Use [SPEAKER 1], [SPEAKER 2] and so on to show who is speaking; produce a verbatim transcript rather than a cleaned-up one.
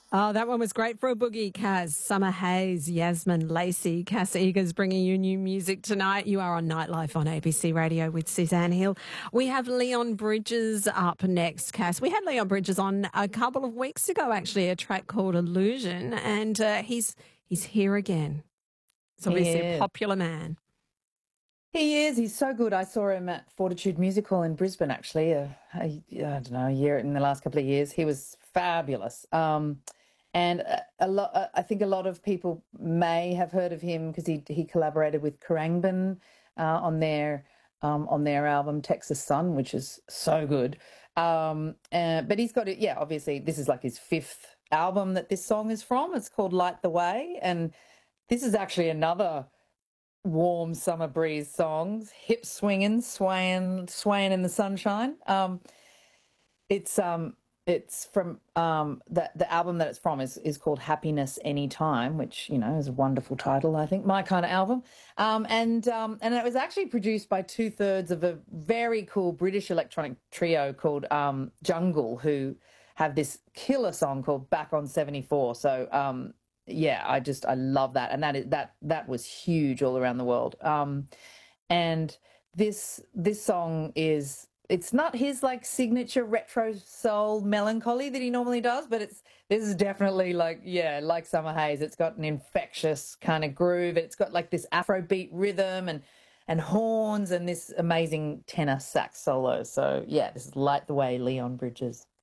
[SPEAKER 1] Oh, that one was great for a boogie, Kaz. Summer Hayes, Yasmin Lacey, Cass Eagers bringing you new music tonight. You are on Nightlife on A B C Radio with Suzanne Hill. We have Leon Bridges up next, Cass. We had Leon Bridges on a couple of weeks ago, actually, a track called Illusion, and uh, he's he's here again. He's
[SPEAKER 2] He
[SPEAKER 1] obviously a
[SPEAKER 2] is.
[SPEAKER 1] popular man.
[SPEAKER 2] He is. He's so good. I saw him at Fortitude Musical in Brisbane, actually. Uh, I I don't know, a year in the last couple of years. He was fabulous. Um, and a, a lot. uh, I think a lot of people may have heard of him because he he collaborated with Khruangbin uh, on their um, on their album Texas Sun, which is so good. Um, uh, but he's got it. Yeah, obviously, this is like his fifth album that this song is from. It's called Light the Way, and this is actually another warm summer breeze songs, hip swinging, swaying, swaying in the sunshine. Um, it's um, it's from um, the the album that it's from is is called Happiness Anytime, which you know is a wonderful title. I think my kind of album. Um, and um, and it was actually produced by two thirds of a very cool British electronic trio called um, Jungle, who have this killer song called Back on seventy-four. So um, yeah, I just I love that, and that is that that was huge all around the world. Um, and this this song is it's not his like signature retro soul melancholy that he normally does, but it's this is definitely like yeah, like Summer Haze. It's got an infectious kind of groove. It's got like this Afrobeat rhythm and and horns and this amazing tenor sax solo. So yeah, this is Light the Way, Leon Bridges.